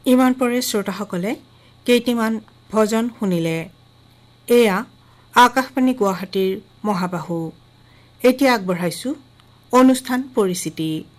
ইমান পৰে শ্ৰোতাসকলে কেইটিমান ভজন শুনিলে। এয়া আকাশবাণী গুৱাহাটীৰ মহাবাহু। এতিয়া আগবঢ়াইছো অনুষ্ঠান পৰিচিতি।